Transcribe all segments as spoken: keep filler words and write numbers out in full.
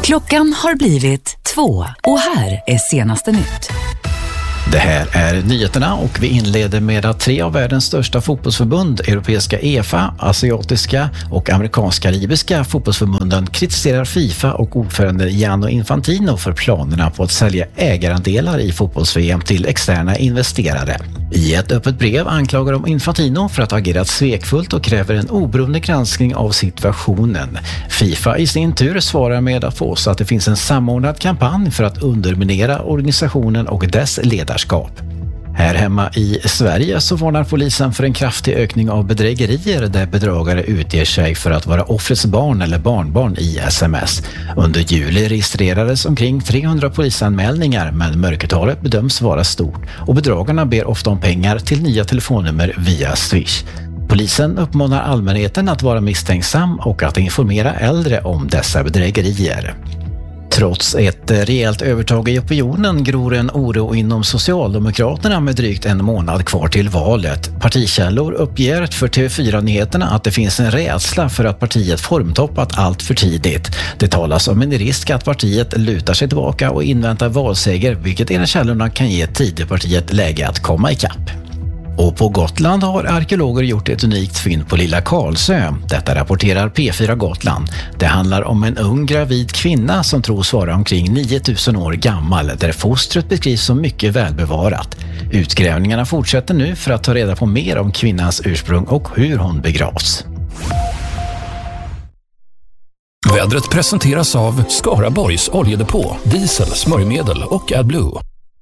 Klockan har blivit två och här är senaste nytt. Det här är nyheterna och vi inleder med att tre av världens största fotbollsförbund, europeiska E F A, asiatiska och amerikansk-karibiska fotbollsförbunden kritiserar FIFA och ordförande Gianni Infantino för planerna på att sälja ägarandelar i fotbolls-V M till externa investerare. I ett öppet brev anklagar de Infantino för att ha agerat svekfullt och kräver en oberoende granskning av situationen. FIFA i sin tur svarar med att påstå att det finns en samordnad kampanj för att underminera organisationen och dess ledarskap. Här hemma i Sverige så varnar polisen för en kraftig ökning av bedrägerier där bedragare utger sig för att vara offrets barn eller barnbarn i sms. Under juli registrerades omkring trehundra polisanmälningar, men mörkertalet bedöms vara stort och bedragarna ber ofta om pengar till nya telefonnummer via Swish. Polisen uppmanar allmänheten att vara misstänksam och att informera äldre om dessa bedrägerier. Trots ett rejält övertag i opinionen gror en oro inom Socialdemokraterna med drygt en månad kvar till valet. Partikällor uppger för T V fyra-nyheterna att det finns en rädsla för att partiet formtoppat allt för tidigt. Det talas om en risk att partiet lutar sig tillbaka och inväntar valseger, vilket enligt källorna kan ge Tidöpartiet läge att komma ikapp. Och på Gotland har arkeologer gjort ett unikt fynd på Lilla Karlsö. Detta rapporterar P fyra Gotland. Det handlar om en ung gravid kvinna som tros vara omkring nio tusen år gammal, där fostret beskrivs som mycket välbevarat. Utgrävningarna fortsätter nu för att ta reda på mer om kvinnans ursprung och hur hon begravs. Vädret presenteras av Skaraborgs oljedepå, diesel, smörjmedel och AdBlue.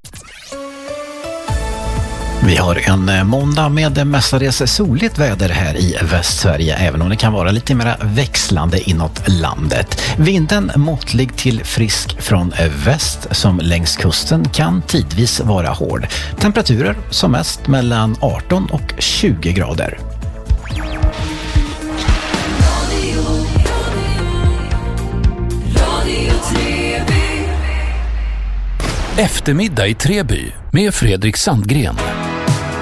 Vi har en måndag med mestadels soligt väder här i Västsverige, även om det kan vara lite mer växlande inåt landet. Vinden måttlig till frisk från väst som längs kusten kan tidvis vara hård. Temperaturer som mest mellan arton och tjugo grader. Eftermiddag i Treby med Fredrik Sandgren.